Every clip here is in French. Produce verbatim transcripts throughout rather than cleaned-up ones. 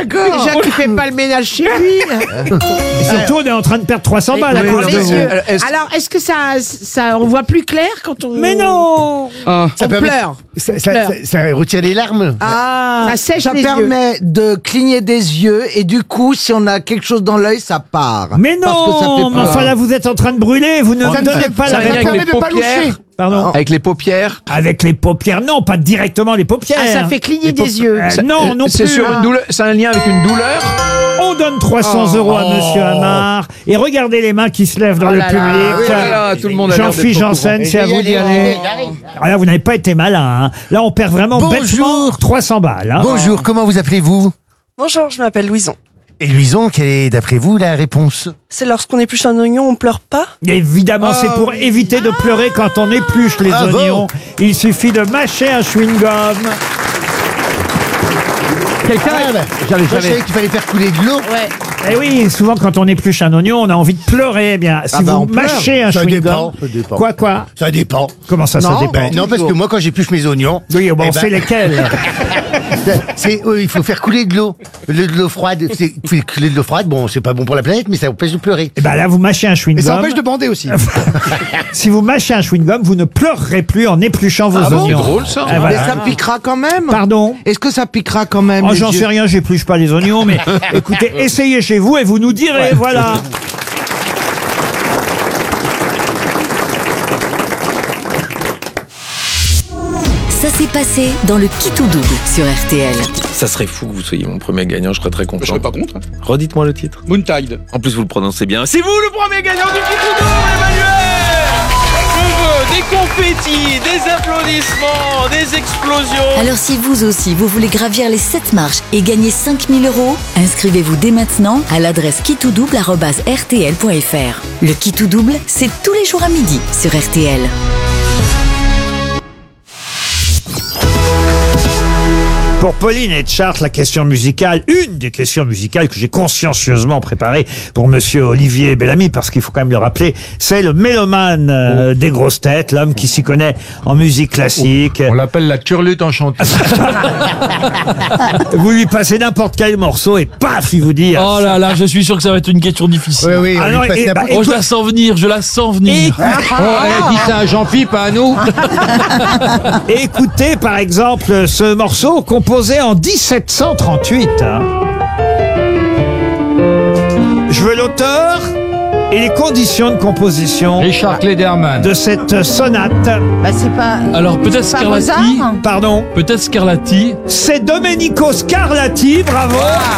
d'accord. Déjà qu'il fait pas le ménage chez lui. Et surtout, on est en train de perdre trois cents balles à Oui, cause de vous. messieurs, Est-ce- alors, est-ce que ça, ça, on voit plus clair quand on. Mais non. Ah. On permet- pleure. Ça, ça, Pleure. ça- ça retire les larmes. Ah, Ça sèche ça les permet de cligner des yeux et du coup, si on a quelque chose dans l'œil, ça part. Mais Parce que ça fait non. Mais peur. enfin là, vous êtes en train de brûler. Vous ne Ça me ne donnez fait- pas ça la vient avec réponse. les de pas paupières. loucher. Pardon. Avec les paupières. Avec les paupières, non, pas directement les paupières. Ah, ça fait cligner des yeux. Euh, non, non C'est plus. sur une douleur. C'est un lien avec une douleur. On donne trois cents euros à Oh. Monsieur Hamar. Et regardez les mains qui se lèvent dans Oh le là là. public. Ah oui, là, tout le monde a l'air d'être Jean-Philippe au courant. Janssen, c'est à vous d'y Allez, aller. allez, allez. Ah là, vous n'avez pas été malin. Hein. Là, on perd vraiment Bonjour. bêtement trois cents balles. Hein. Bonjour, comment vous appelez-vous? Bonjour, je m'appelle Louison. Et Louison, quelle est d'après vous la réponse? C'est lorsqu'on épluche un oignon, on pleure pas? Évidemment, c'est pour éviter de pleurer quand on épluche les Ah bon oignons. Il suffit de mâcher un chewing-gum. Quelqu'un. Ah, bah, J'avais moi, je jamais. savais qu'il fallait faire couler de l'eau. Ouais. Et oui, souvent quand on épluche un oignon, on a envie de pleurer. Eh bien, si Ah bah, vous on pleure. mâchez un Ça chewing-gum, dépend, ça dépend. quoi, quoi Ça dépend. Comment ça, ça Non, dépend ben, non, parce que moi, quand j'épluche mes oignons, Oui, bon, eh on ben, sait lesquels. c'est, oui, il faut faire couler de l'eau. De, de l'eau froide. C'est, fait couler de l'eau froide, bon, c'est pas bon pour la planète, mais ça empêche de pleurer. Et ben là, vous mâchez un chewing-gum. Et ça empêche de bander aussi. Si vous mâchez un chewing-gum, vous ne pleurerez plus en épluchant vos Ah bon oignons. C'est drôle, ça. Ah, Mais voilà. ça piquera quand même. Pardon. Est-ce que ça piquera quand même? Oh, les j'en yeux sais rien, j'épluche pas les oignons, mais écoutez, essayez chez vous et vous nous direz, voilà. Ça s'est passé dans le Qui tout double sur R T L. Ça serait fou que vous soyez mon premier gagnant, je serais très content. Je serais pas contre. hein. Redites-moi le titre. Moontide. En plus, vous le prononcez bien. C'est vous le premier gagnant du Qui tout double, Je veux des confettis, des applaudissements, des explosions. Alors si vous aussi, vous voulez gravir les sept marches et gagner cinq mille euros, inscrivez-vous dès maintenant à l'adresse qui tout double arobase r t l point f r. Le Qui tout double, c'est tous les jours à midi sur R T L. Pour Pauline et Chartres, la question musicale, une des questions musicales que j'ai consciencieusement préparée pour Monsieur Olivier Bellamy, parce qu'il faut quand même le rappeler, c'est le mélomane euh, des grosses têtes, l'homme qui s'y connaît en musique classique. On l'appelle la turlute enchantée. Vous lui passez n'importe quel morceau et paf, il vous dit. Oh là là, je suis sûr que ça va être une question difficile. Oui, oui, on Ah lui non, passe et- n'importe- bah, Oh, je la sens venir, je la sens venir. Oh, elle dit ça à Jean-Philippe, pas à nous. Écoutez par exemple ce morceau composé en dix-sept cent trente-huit. hein. Je veux l'auteur et les conditions de composition Richard Klederman. de cette sonate. Bah, c'est pas. Alors peut-être c'est pas Scarlatti. Mozart Pardon, Peut-être Scarlatti. c'est Domenico Scarlatti, bravo.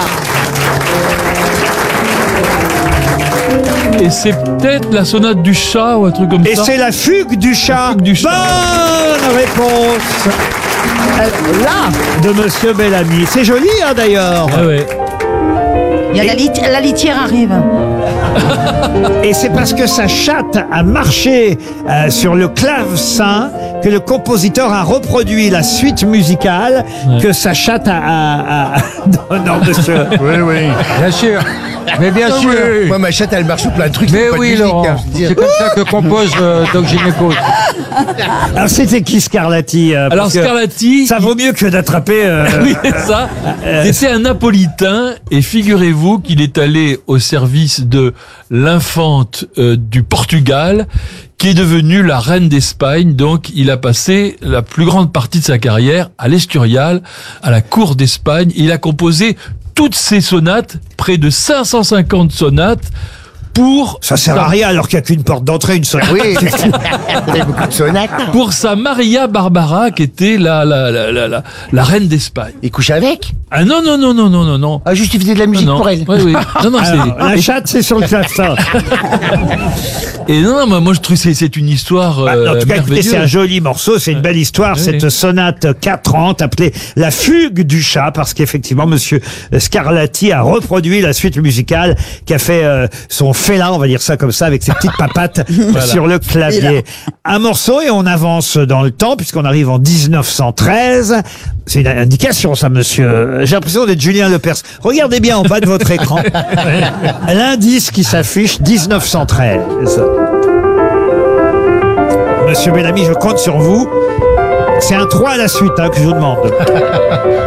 Et c'est peut-être la sonate du chat ou un truc comme Et ça. c'est la fugue du chat. fugue du chat. Bonne réponse. Euh, Là, de Monsieur Bellamy. C'est joli, hein, d'ailleurs. Ah ouais. Il y a la, lit- la litière arrive. Et c'est parce que sa chatte a marché euh, sur le clavecin que le compositeur a reproduit la suite musicale Ouais. que sa chatte a... a- a- non, non, monsieur. Oui, oui. Bien sûr. Mais bien sûr. Moi, ma chatte, elle marche sur plein de trucs. Mais c'est pas de oui, musique, Laurent. hein, je veux dire. C'est comme ça que compose euh, Doc Gynéco. Alors, c'était qui Scarlatti euh, parce Alors que Scarlatti. ça vaut mieux que d'attraper... euh, Oui, c'est ça. C'était un Napolitain et figurez-vous qu'il est allé au service de l'infante euh, du Portugal qui est devenue la reine d'Espagne. Donc il a passé la plus grande partie de sa carrière à l'Escurial, à la cour d'Espagne. Il a composé toutes ses sonates, près de cinq cent cinquante sonates pour Ça sert à rien alors qu'il n'y a qu'une porte d'entrée, une sonate. Oui, il y a beaucoup de sonates. pour sa Maria Barbara qui était la la la la la, la reine d'Espagne. Il couche avec. Ah non non non non non non non. Ah, juste, il faisait de la musique non. pour elle. Oui, oui. Non, non, Alors, c'est... la chatte, c'est sur le clavecin. Et non, non, moi, moi je trouve que c'est, c'est une histoire Bah, euh, en tout cas, écoutez, c'est un merveilleuse. joli morceau, c'est une belle histoire, Oui. cette sonate quatre trente appelée La Fugue du chat, parce qu'effectivement, monsieur Scarlatti a reproduit la suite musicale qui a fait euh, son félin, on va dire ça comme ça, avec ses petites papates sur le clavier. Un morceau et on avance dans le temps, puisqu'on arrive en dix-neuf cent treize. C'est une indication, ça, monsieur. J'ai l'impression d'être Julien Lepers. Regardez bien en bas de votre écran. L'indice qui s'affiche, dix-neuf cent treize. Monsieur Bellamy, je compte sur vous. C'est un trois à la suite hein, que je vous demande.